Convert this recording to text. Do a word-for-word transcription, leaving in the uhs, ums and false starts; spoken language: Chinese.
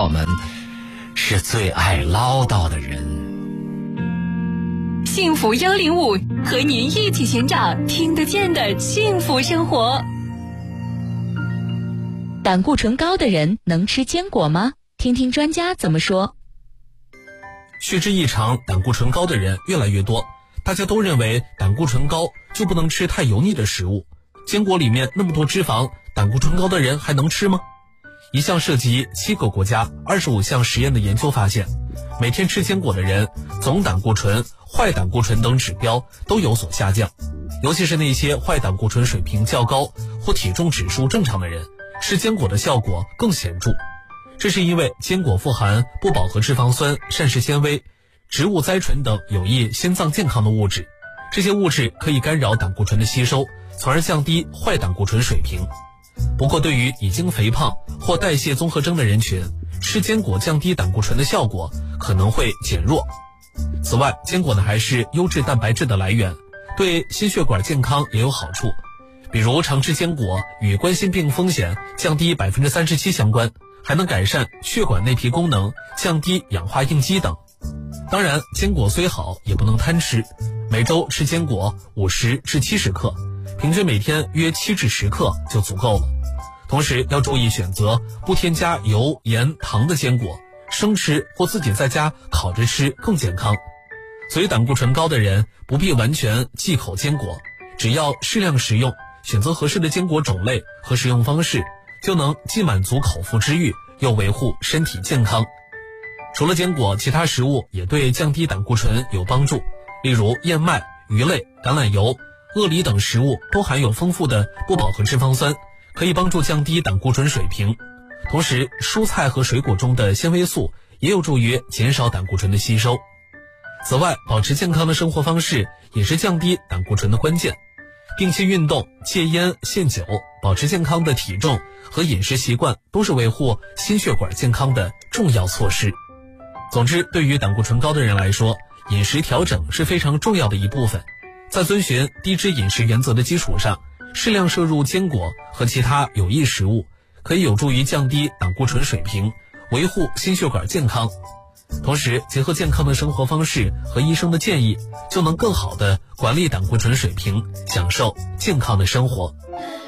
道们是最爱唠叨的人。 幸福幺零五和您一起寻找听得见的幸福生活。 胆固醇高的人能吃坚果吗？听听专家怎么说。 血脂异常、胆固醇高的人越来越多，大家都认为胆固醇高就不能吃太油腻的食物。坚果里面那么多脂肪，胆固醇高的人还能吃吗？一项涉及七个国家二十五项实验的研究发现，每天吃坚果的人，总胆固醇、坏胆固醇等指标都有所下降。尤其是那些坏胆固醇水平较高或体重指数正常的人，吃坚果的效果更显著。这是因为坚果富含不饱和脂肪酸、膳食纤维、植物甾醇等有益心脏健康的物质，这些物质可以干扰胆固醇的吸收，从而降低坏胆固醇水平。不过对于已经肥胖或代谢综合征的人群，吃坚果降低胆固醇的效果可能会减弱。此外，坚果呢还是优质蛋白质的来源，对心血管健康也有好处。比如常吃坚果与冠心病风险降低 百分之三十七 相关，还能改善血管内皮功能，降低氧化应激等。当然，坚果虽好也不能贪吃，每周吃坚果五十至七十克，平均每天约七至十克就足够了。同时要注意选择不添加油、盐、糖的坚果，生吃或自己在家烤着吃更健康。所以胆固醇高的人不必完全忌口坚果，只要适量食用，选择合适的坚果种类和食用方式，就能既满足口腹之欲，又维护身体健康。除了坚果，其他食物也对降低胆固醇有帮助，例如燕麦、鱼类、橄榄油、鳄梨等食物都含有丰富的不饱和脂肪酸，可以帮助降低胆固醇水平。同时，蔬菜和水果中的纤维素也有助于减少胆固醇的吸收。此外，保持健康的生活方式也是降低胆固醇的关键。定期运动、戒烟限酒、保持健康的体重和饮食习惯都是维护心血管健康的重要措施。总之，对于胆固醇高的人来说，饮食调整是非常重要的一部分。在遵循低脂饮食原则的基础上，适量摄入坚果和其他有益食物，可以有助于降低胆固醇水平，维护心血管健康。同时，结合健康的生活方式和医生的建议，就能更好地管理胆固醇水平，享受健康的生活。